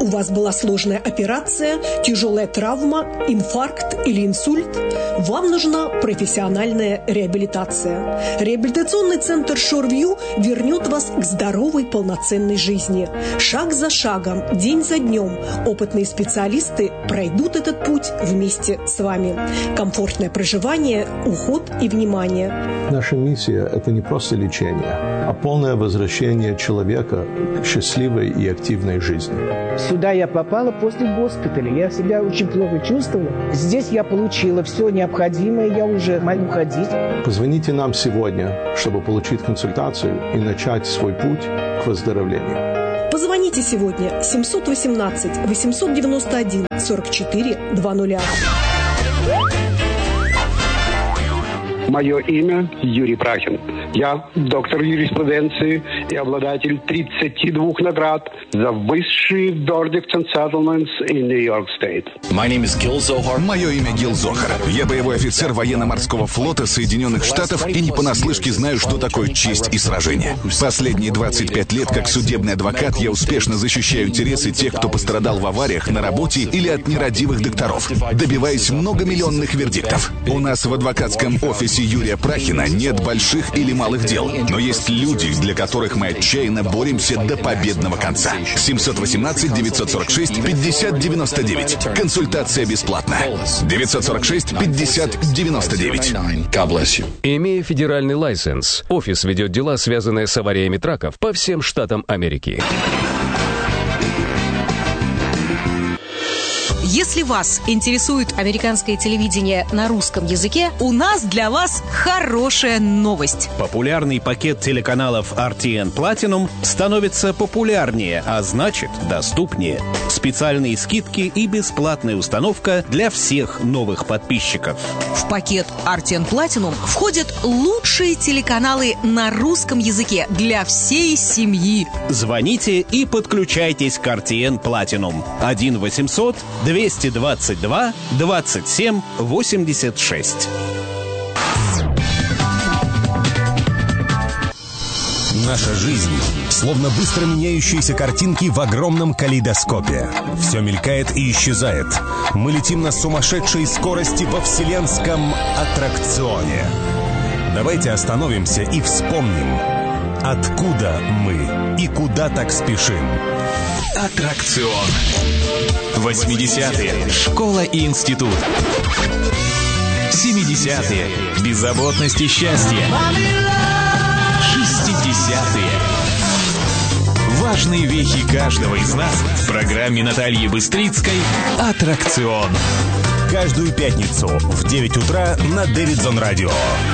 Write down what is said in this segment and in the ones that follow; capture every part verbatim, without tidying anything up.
У вас была сложная операция, тяжелая травма, инфаркт или инсульт? Вам нужна профессиональная реабилитация. Реабилитационный центр Шорвью вернет вас к здоровой полноценной жизни. Шаг за шагом, день за днем опытные специалисты пройдут этот путь вместе с вами. Комфортное проживание, уход и внимание. Наша миссия – это не просто лечение, а полное возвращение человека к счастливой и активной жизни. Сюда я попала после госпиталя. Я себя очень плохо чувствовала. Здесь я получила все необходимое. Я уже могу ходить. Позвоните нам сегодня, чтобы получить консультацию и начать свой путь к выздоровлению. Позвоните сегодня семь один восемь восемь девять один сорок четыре двадцать. Мое имя Юрий Прахин. Я доктор юриспруденции и обладатель тридцати двух наград за высшие verdicts and settlements in New York State. My name is Gil Zohar. Мое имя Гил Зохар. Я боевой офицер военно-морского флота Соединенных Штатов и не понаслышке знаю, что такое честь и сражение. Последние двадцать пять лет как судебный адвокат я успешно защищаю интересы тех, кто пострадал в авариях на работе или от нерадивых докторов, добиваясь многомиллионных вердиктов. У нас в адвокатском офисе Юрия Прахина нет больших или малых дел, но есть люди, для которых мы отчаянно боремся до победного конца. семь один восемь девять сорок шесть пятьдесят девяносто девять. Консультация бесплатна. девять сорок шесть пятьдесят девяносто девять. Имея федеральный лайсенс, офис ведет дела, связанные с авариями траков по всем штатам Америки. Если вас интересует американское телевидение на русском языке, у нас для вас хорошая новость. Популярный пакет телеканалов ар ти эн Platinum становится популярнее, а значит доступнее. Специальные скидки и бесплатная установка для всех новых подписчиков. В пакет ар ти эн Platinum входят лучшие телеканалы на русском языке для всей семьи. Звоните и подключайтесь к ар ти эн Platinum. один восемьсот двести двадцать два двадцать семь восемьдесят шесть. Наша жизнь словно быстро меняющиеся картинки в огромном калейдоскопе. Все мелькает и исчезает. Мы летим на сумасшедшей скорости во вселенском аттракционе. Давайте остановимся и вспомним, откуда мы и куда так спешим. Аттракцион. восьмидесятые. Школа и институт. семидесятые. Беззаботность и счастье. шестидесятые. Важные вехи каждого из нас в программе Натальи Быстрицкой «Аттракцион». Каждую пятницу в девять утра на Дэвидсон Радио.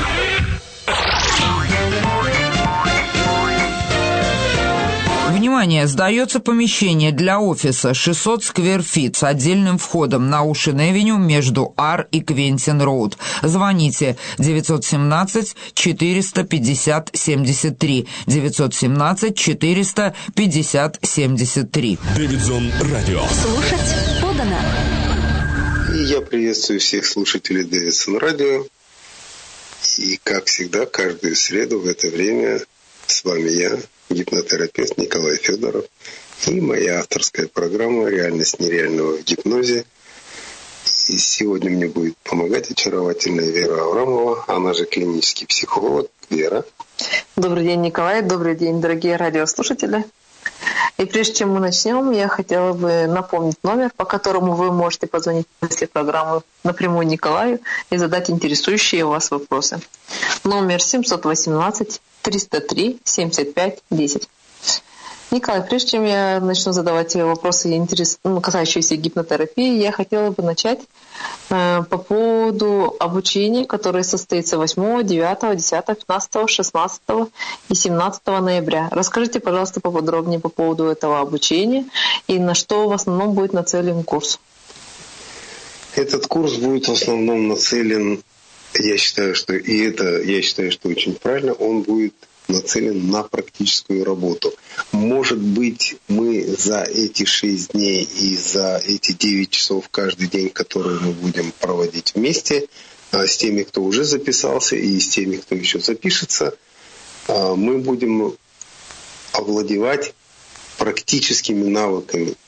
Внимание! Сдается помещение для офиса шестьсот сквер фит с отдельным входом на Оушен-Эвеню между Ар и Квентин-Роуд. Звоните девять один семь четыреста пятьдесят семьдесят три. девять один семь четыреста пятьдесят семьдесят три. Дэвидсон Радио. Слушать подано. И я приветствую всех слушателей Дэвидсон Радио. И, как всегда, каждую среду в это время с вами я, гипнотерапевт Николай Федоров, и моя авторская программа «Реальность нереального в гипнозе». И сегодня мне будет помогать очаровательная Вера Аврамова, она же клинический психолог. Вера. Добрый день, Николай. Добрый день, дорогие радиослушатели. И прежде чем мы начнем, я хотела бы напомнить номер, по которому вы можете позвонить после программы напрямую Николаю и задать интересующие вас вопросы. Номер семь один восемь триста три семьдесят пять десять. Николай, прежде чем я начну задавать вопросы, интерес, ну, касающиеся гипнотерапии, я хотела бы начать э, по поводу обучения, которое состоится восьмого, девятого, десятого, пятнадцатого, шестнадцатого и семнадцатого ноября. Расскажите, пожалуйста, поподробнее по поводу этого обучения и на что в основном будет нацелен курс. Этот курс будет в основном нацелен, я считаю, что и это, я считаю, что очень правильно, он будет нацелен на практическую работу. Может быть, мы за эти шесть дней и за эти девять часов каждый день, которые мы будем проводить вместе, с теми, кто уже записался, и с теми, кто еще запишется, мы будем овладевать практическими навыками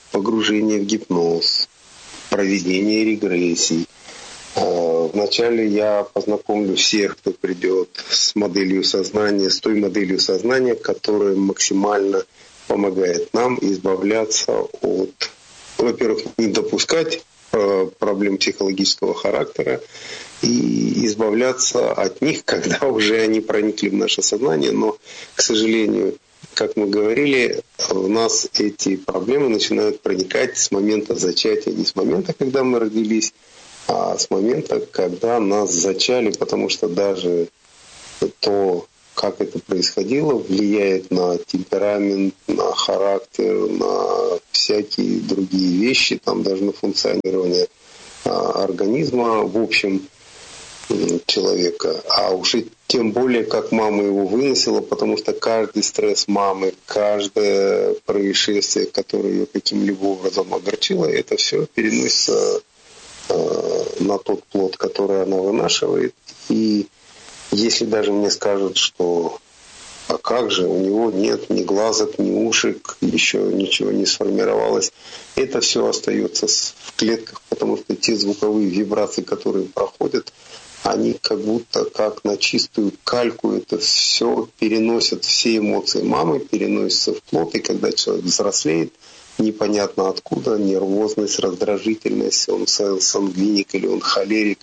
погружение в гипноз, проведение регрессий. Вначале я познакомлю всех, кто придет с моделью сознания, с той моделью сознания, которая максимально помогает нам избавляться от, во-первых, не допускать проблем психологического характера и избавляться от них, когда уже они проникли в наше сознание. Но, к сожалению, как мы говорили, у нас эти проблемы начинают проникать с момента зачатия, не с момента, когда мы родились, а с момента, когда нас зачали, потому что даже то, как это происходило, влияет на темперамент, на характер, на всякие другие вещи, там даже на функционирование организма в общем человека. А уж и тем более, как мама его выносила, потому что каждый стресс мамы, каждое происшествие, которое ее каким-либо образом огорчило, это все переносится на тот плод, который она вынашивает. И если даже мне скажут, что а как же, у него нет ни глазок, ни ушек, еще ничего не сформировалось, это все остается в клетках, потому что те звуковые вибрации, которые проходят, они как будто как на чистую кальку это все переносят, все эмоции мамы переносятся в плод, и когда человек взрослеет, непонятно откуда, нервозность, раздражительность, он сангвиник или он холерик,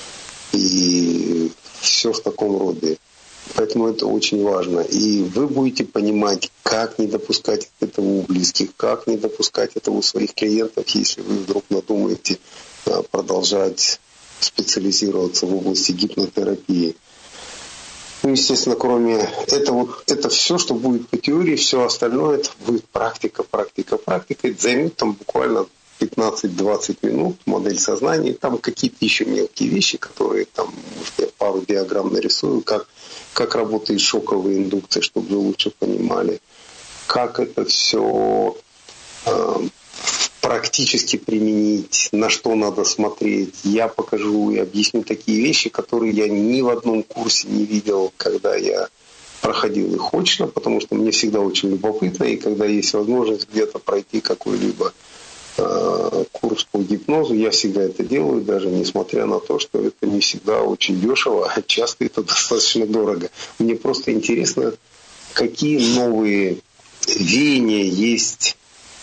и все в таком роде. Поэтому это очень важно. И вы будете понимать, как не допускать этого у близких, как не допускать этого у своих клиентов, если вы вдруг надумаете продолжать специализироваться в области гипнотерапии. Ну, естественно, кроме этого, это все, что будет по теории, все остальное, это будет практика, практика, практика. Это займет там буквально пятнадцать-двадцать минут, модель сознания. Там какие-то еще мелкие вещи, которые там, может, я пару диаграмм нарисую, как, как работает шоковая индукция, чтобы вы лучше понимали, как это все э, практически применить, на что надо смотреть. Я покажу и объясню такие вещи, которые я ни в одном курсе не видел, когда я проходил их очно, потому что мне всегда очень любопытно, и когда есть возможность где-то пройти какой-либо э, курс по гипнозу, я всегда это делаю, даже несмотря на то, что это не всегда очень дешево, а часто это достаточно дорого. Мне просто интересно, какие новые веяния есть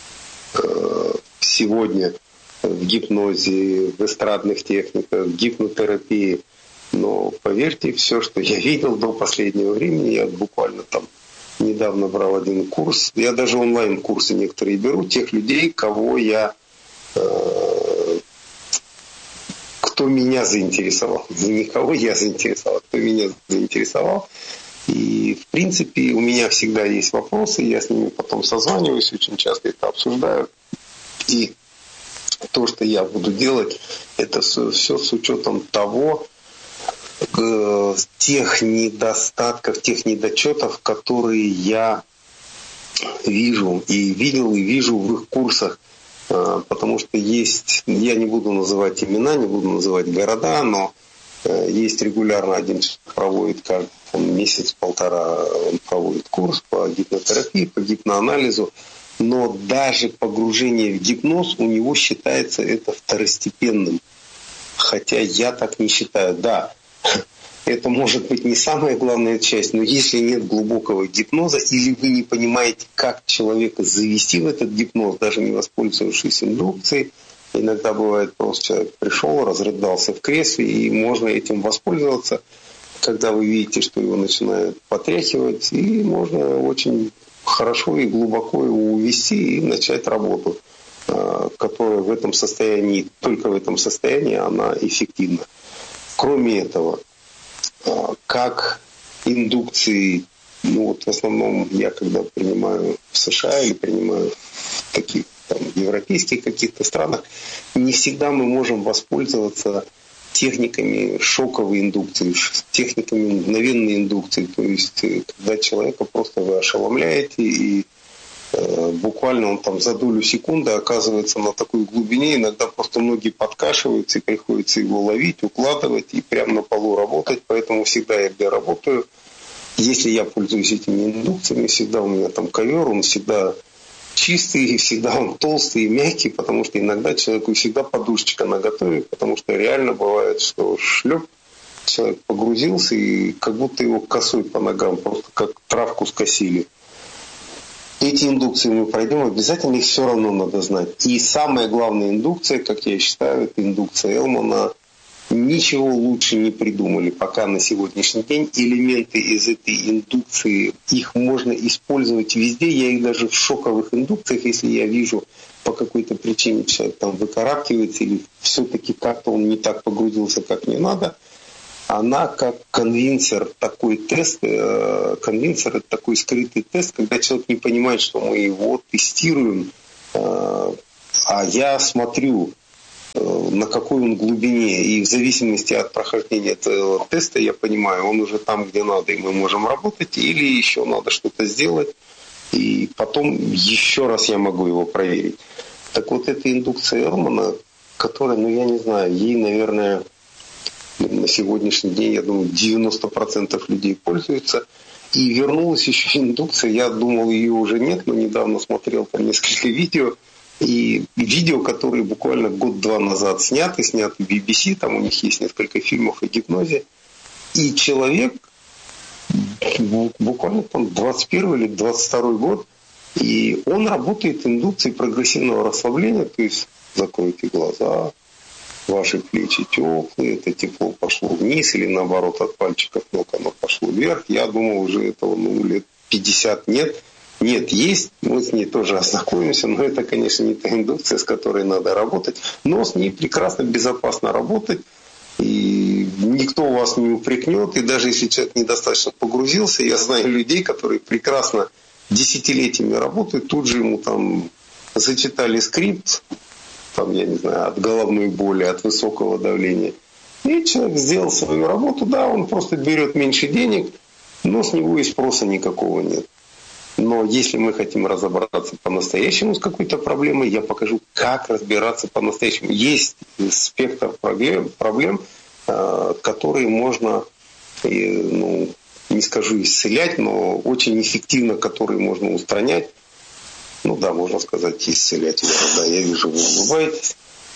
э, сегодня в гипнозе, в эстрадных техниках, в гипнотерапии. Но поверьте, все, что я видел до последнего времени, я буквально там недавно брал один курс, я даже онлайн-курсы некоторые беру, тех людей, кого я, э, кто меня заинтересовал. Не никого я заинтересовал, а кто меня заинтересовал. И, в принципе, у меня всегда есть вопросы, я с ними потом созваниваюсь, очень часто это обсуждаю. И то, что я буду делать, это все, все с учетом того, э, тех недостатков, тех недочетов, которые я вижу и видел, и вижу в их курсах. Э, потому что есть, я не буду называть имена, не буду называть города, но э, есть регулярно один проводит каждый там, месяц-полтора, он проводит курс по гипнотерапии, по гипноанализу. Но даже погружение в гипноз у него считается это второстепенным. Хотя я так не считаю. Да, это может быть не самая главная часть, но если нет глубокого гипноза, или вы не понимаете, как человека завести в этот гипноз, даже не воспользовавшись индукцией, иногда бывает просто человек пришел, разрыдался в кресле, и можно этим воспользоваться, когда вы видите, что его начинает потряхивать, и можно очень хорошо и глубоко его увести и начать работу, которая в этом состоянии, только в этом состоянии она эффективна. Кроме этого, как индукции, ну вот в основном я когда принимаю в США или принимаю в таких там, европейских каких-то странах, не всегда мы можем воспользоваться техниками шоковой индукции, техниками мгновенной индукции. То есть, когда человека просто вы ошеломляете, и э, буквально он там за долю секунды оказывается на такой глубине, иногда просто ноги подкашиваются, и приходится его ловить, укладывать и прямо на полу работать. Поэтому всегда я где работаю, если я пользуюсь этими индукциями, всегда у меня там ковер, он всегда чистый, и всегда он толстый и мягкий, потому что иногда человеку всегда подушечка наготове, потому что реально бывает, что шлеп, человек погрузился, и как будто его косой по ногам, просто как травку скосили. Эти индукции мы пройдем, обязательно их все равно надо знать. И самая главная индукция, как я считаю, это индукция Элмана. Ничего лучше не придумали пока на сегодняшний день. Элементы из этой индукции, их можно использовать везде. Я их даже в шоковых индукциях, если я вижу по какой-то причине человек там выкарабкивается или все-таки как-то он не так погрузился, как не надо, она как конвинсер, такой тест, конвинсер это такой скрытый тест, когда человек не понимает, что мы его тестируем, а я смотрю, на какой он глубине, и в зависимости от прохождения этого теста я понимаю, он уже там, где надо, и мы можем работать, или еще надо что-то сделать, и потом еще раз я могу его проверить. Так вот, эта индукция Элмана, которая, ну я не знаю, ей, наверное, на сегодняшний день, я думаю, девяносто процентов людей пользуются. И вернулась еще индукция, я думал, ее уже нет, но недавно смотрел там несколько видео, и видео, которые буквально год-два назад сняты, сняты би би си, там у них есть несколько фильмов о гипнозе, и человек, буквально там двадцать первый или двадцать второй год, и он работает индукцией прогрессивного расслабления, то есть закройте глаза, ваши плечи теплые, это тепло пошло вниз, или наоборот от пальчиков ног оно пошло вверх. Я думал, уже этого ну, лет пятьдесят нет. Нет, есть, мы с ней тоже ознакомимся, но это, конечно, не та индукция, с которой надо работать, но с ней прекрасно, безопасно работать, и никто вас не упрекнет, и даже если человек недостаточно погрузился, я знаю людей, которые прекрасно десятилетиями работают, тут же ему там зачитали скрипт, там, я не знаю, от головной боли, от высокого давления. И человек сделал свою работу, да, он просто берет меньше денег, но с него и спроса никакого нет. Но если мы хотим разобраться по-настоящему с какой-то проблемой, я покажу, как разбираться по-настоящему. Есть спектр проблем, проблем которые можно, ну, не скажу исцелять, но очень эффективно, которые можно устранять. Ну да, можно сказать, исцелять. Да, я вижу, вы улыбаетесь.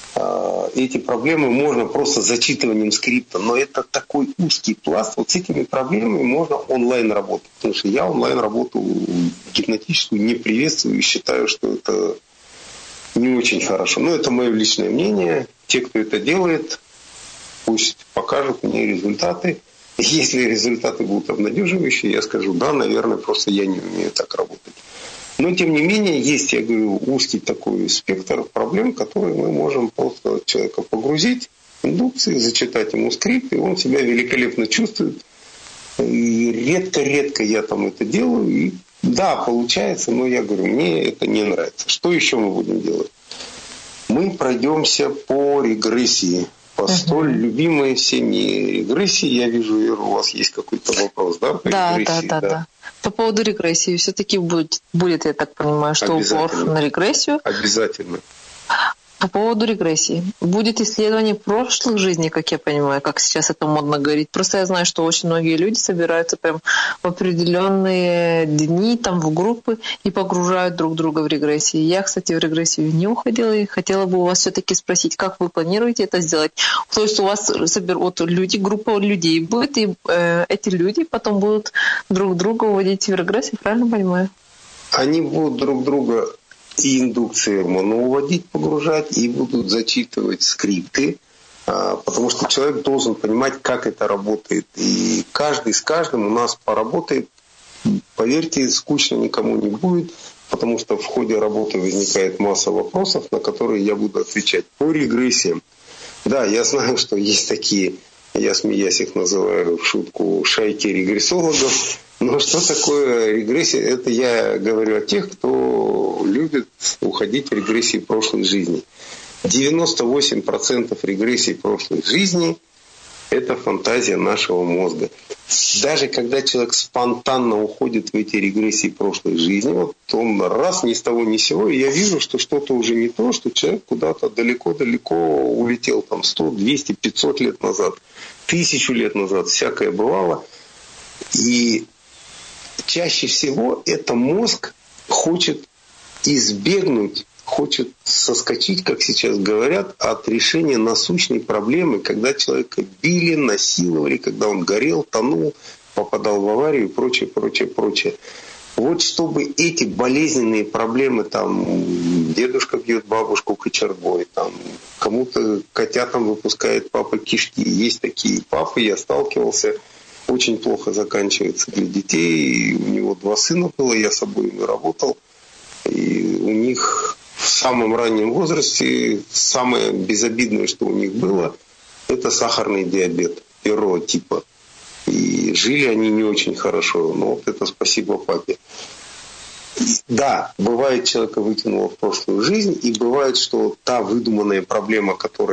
Эти проблемы можно просто зачитыванием скрипта, но это такой узкий пласт. Вот с этими проблемами можно онлайн работать. Потому что я онлайн работу гипнотическую не приветствую и считаю, что это не очень хорошо. Но это мое личное мнение. Те, кто это делает, пусть покажут мне результаты. И если результаты будут обнадеживающие, я скажу, да, наверное, просто я не умею так работать. Но, тем не менее, есть, я говорю, узкий такой спектр проблем, которые мы можем просто человека погрузить в индукции, зачитать ему скрипт, и он себя великолепно чувствует. И редко-редко я там это делаю. И да, получается, но я говорю, мне это не нравится. Что еще мы будем делать? Мы пройдемся по регрессии, по столь uh-huh. любимой всеми регрессии. Я вижу, Ира, у вас есть какой-то вопрос, да? По да, регрессии, да, да, да. По поводу регрессии. Все-таки будет, будет, я так понимаю, что упор на регрессию. Обязательно. По поводу регрессии. Будет исследование прошлых жизней, как я понимаю, как сейчас это модно говорить. Просто я знаю, что очень многие люди собираются прям в определенные дни, там в группы и погружают друг друга в регрессии. Я, кстати, в регрессию не уходила и хотела бы у вас все-таки спросить, как вы планируете это сделать? То есть у вас соберут люди, группа людей будет, и э, эти люди потом будут друг друга уводить в регрессию, правильно понимаю? Они будут друг друга и индукции Элмана уводить, погружать, и будут зачитывать скрипты, потому что человек должен понимать, как это работает. И каждый с каждым у нас поработает. Поверьте, скучно никому не будет, потому что в ходе работы возникает масса вопросов, на которые я буду отвечать по регрессиям. Да, я знаю, что есть такие, я смеясь их называю в шутку, шайки регрессологов. Но что такое регрессия? Это я говорю о тех, кто любит уходить в регрессии прошлой жизни. девяносто восемь процентов регрессий прошлой жизни – это фантазия нашего мозга. Даже когда человек спонтанно уходит в эти регрессии прошлой жизни, вот он раз ни с того ни с сего, и я вижу, что что-то уже не то, что человек куда-то далеко-далеко улетел, там сто, двести, пятьсот лет назад, тысячу лет назад, всякое бывало. И чаще всего это мозг хочет избегнуть, хочет соскочить, как сейчас говорят, от решения насущной проблемы, когда человека били, насиловали, когда он горел, тонул, попадал в аварию и прочее, прочее, прочее. Вот чтобы эти болезненные проблемы, там, дедушка бьет бабушку кочергой, там, кому-то котятам выпускает папа кишки. Есть такие папы, я сталкивался, очень плохо заканчивается для детей. У него два сына было, я с обоими работал. И у них в самом раннем возрасте самое безобидное, что у них было, это сахарный диабет первого типа. И жили они не очень хорошо, но вот это спасибо папе. Да, бывает, человека вытянуло в прошлую жизнь, и бывает, что та выдуманная проблема, которая